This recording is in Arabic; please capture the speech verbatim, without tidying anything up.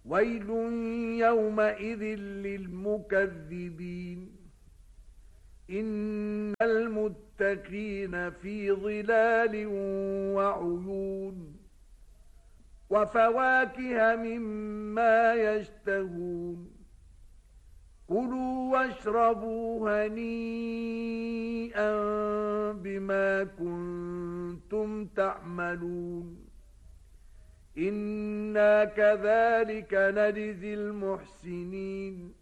ويل يومئذ للمكذبين إن المتقين في ظلال وعيون وفواكه مما يشتهون كلوا واشربوا هنيئا بما كنتم تعملون إنا كذلك نجزي المحسنين